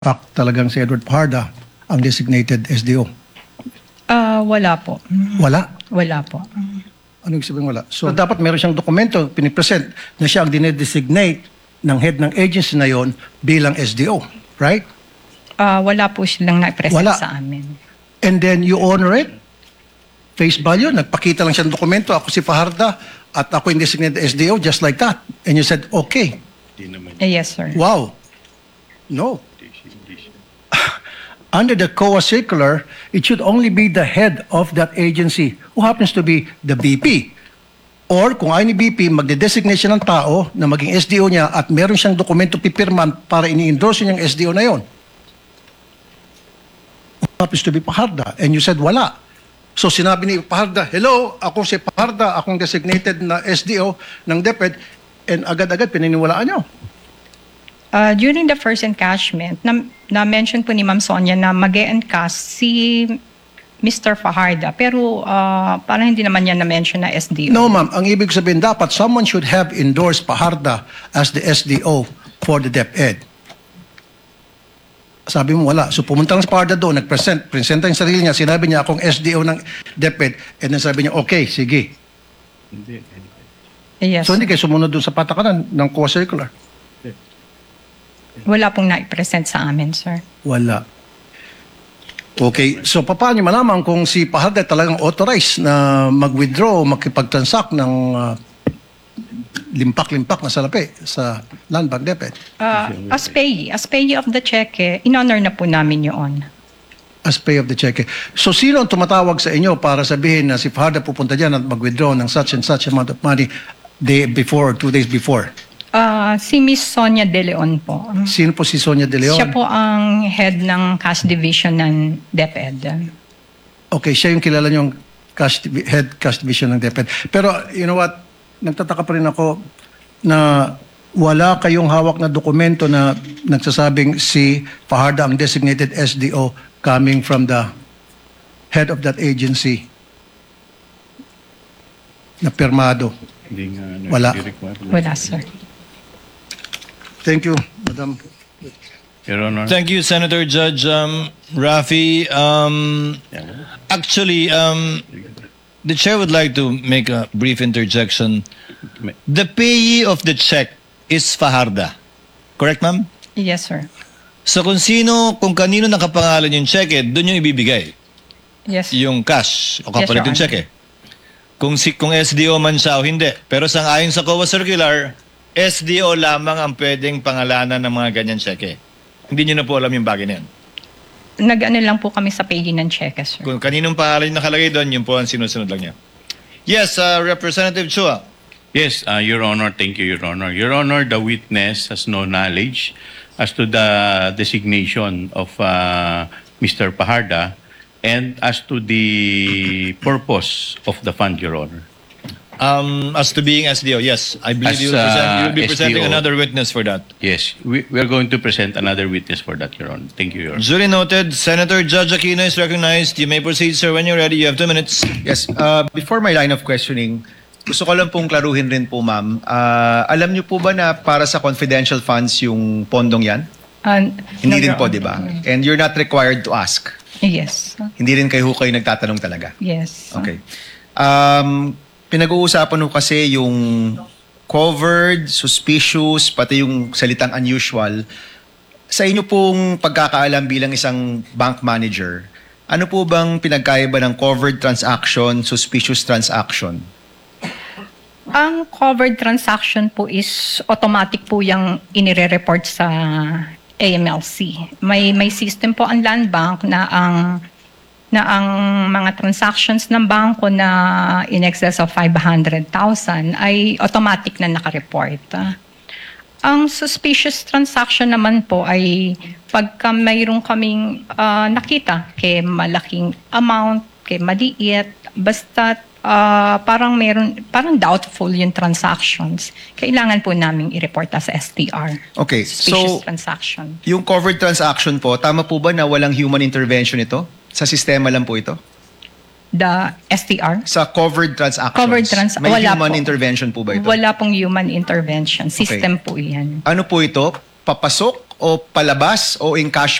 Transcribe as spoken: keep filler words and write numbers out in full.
fact talagang si Edward Pajarda ang designated S D O? Ah, wala po. Wala. Wala po. Ano ibig sabihin wala? So, dapat meron siyang dokumento, pinipresent na siya ang dinedesignate ng head ng agency na yon bilang S D O. Right? Ah, wala po silang na-present Wala. sa amin. And then you honor it? Face value? Nagpakita lang siya ng dokumento, ako si Pajarda at ako yung designated S D O, just like that. And you said, okay. Eh, yes, sir. Wow. No. Under the C O A circular, it should only be the head of that agency who happens to be the V P. Or kung ayaw ni V P, magde-designate siya ng tao na maging S D O niya at meron siyang dokumento pipirman para ini-endorse niyang S D O na yon. Who happens to be Pajarda. And you said wala. So sinabi ni Pajarda, hello, ako si Pajarda, akong designated na S D O ng DepEd, and agad-agad pininiwalaan niyo. Ah, during the first encashment, na, na-mention po ni Ma'am Sonia na mag-e-encash si Mister Pajarda. Pero ah, parang hindi naman niya na-mention na S D O. No, ma'am. Ang ibig sabihin, dapat someone should have endorsed Pajarda as the S D O for the DepEd. Sabi mo, wala. So pumunta lang si Pajarda doon, nag-present, presenta yung sarili niya, sinabi niya akong S D O ng DepEd, and then sabi niya, okay, sige. Eh, yes. So hindi kayo sumunod doon sa patakaran ng C O A circular? Wala pong na-present sa amin, sir. Wala. Okay, so paano niyo malaman kung si Pajarda talagang authorized na mag-withdraw o makipag-transact ng uh, limpak-limpak na salapi sa Land Bank DepEd? Ah, as payee, as payee of the check, eh, in-honor na po namin yun. As pay of the check. So sino ang tumatawag sa inyo para sabihin na si Pajarda pupunta dyan at mag-withdraw ng such and such amount of money day before, two days before? Ah, si Miss Sonia De Leon po. Sino po si Sonia De Leon? Siya po ang head ng cash division ng DepEd. Okay, siya yung kilala niyong cash, head cash division ng DepEd. Pero you know what, nagtataka pa rin ako na wala kayong hawak na dokumento na nagsasabing si Pajarda ang designated S D O coming from the head of that agency na pirmado. Wala. Wala, sir. Thank you, Madam. Your Honor. Thank you, Senator Judge um, Rafi. Um, actually, um, the chair would like to make a brief interjection. The payee of the check is Pajarda. Correct, ma'am? Yes, sir. So kung sino, kung kanino nakapangalan yung check, eh, doon yung ibibigay. Yes. Yung cash o kapalit Yes, Your yung check. Eh. Kung, si, kung S D O man siya o hindi. Pero sang ayon sa C O A Circular, S D O lamang ang pwedeng pangalanan ng mga ganyan check. Hindi nyo na po alam yung bagay na yan. Nag-ano lang po kami sa payee ng check, sir. Kung kaninong pangalan yung nakalagay doon, yun po ang sinusunod lang niya. Yes, uh, Representative Chua. Yes, uh, Your Honor, thank you, Your Honor. Your Honor, the witness has no knowledge as to the designation of uh, Mister Pajarda and as to the purpose of the fund, Your Honor. Um, as to being S D O, yes. I believe As, you will, present, you will be uh, presenting S D O. another witness for that. Yes, we, we are going to present another witness for that, Your Honor. Thank you, Your Honor. Duly noted. Senator Judge Aquino is recognized. You may proceed, sir, when you're ready. You have two minutes. Yes, uh, before my line of questioning, gusto ko lang pong klaruhin rin po, ma'am. Uh, alam niyo po ba na para sa confidential funds yung pondong yan? Uh, Hindi no, rin Your po, Honor. di ba? And you're not required to ask. Yes. Hindi rin kayo kayo nagtatanong talaga. Yes. Okay. Um, pinag-uusapan ho kasi yung covered, suspicious, pati yung salitang unusual. Sa inyo pong pagkakaalam bilang isang bank manager, ano po bang pinagkaiba ng covered transaction, suspicious transaction? Ang covered transaction po is automatic po yung inire-report sa A M L C. May may system po ang Land Bank na ang na ang mga transactions ng bangko na in excess of five hundred thousand ay automatic na naka-report. Ang suspicious transaction naman po ay pagka mayroon kaming ah, nakita kay malaking amount, kay maliit, basta ah, parang meron parang doubtful yung transactions, kailangan po namin i-report sa S T R. Okay, Suspicious so transaction. yung covered transaction po, tama po ba na walang human intervention ito? Sa sistema lang po ito? The S T R? Sa covered transactions, Covered trans- may wala human po. intervention po ba ito? Wala pong human intervention. System po yan. Ano po ito? Papasok o palabas o in cash